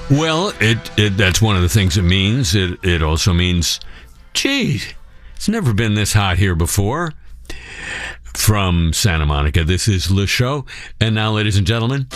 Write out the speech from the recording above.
Well, that's one of the things it means. It also means, gee, it's never been this hot here before. From Santa Monica, this is Le Show. And now, ladies and gentlemen,